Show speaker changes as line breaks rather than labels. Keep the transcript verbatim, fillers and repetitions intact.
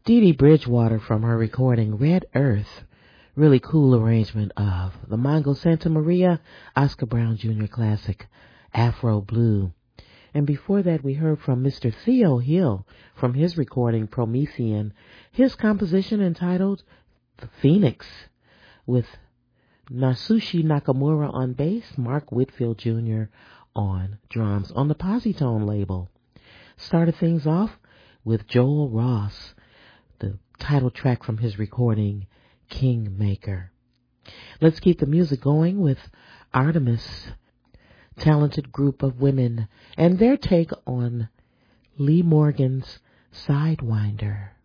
Dee Dee Bridgewater from her recording Red Earth. Really cool arrangement of the Mongo Santa Maria Oscar Brown Junior classic Afro Blue. And before that we heard from Mister Theo Hill from his recording Promethean, his composition entitled The Phoenix, with Nasushi Nakamura on bass, Mark Whitfield Junior on drums on the Positone label. Started things off with Joel Ross, the title track from his recording Kingmaker. Let's keep the music going with Artemis, talented group of women, and their take on Lee Morgan's Sidewinder.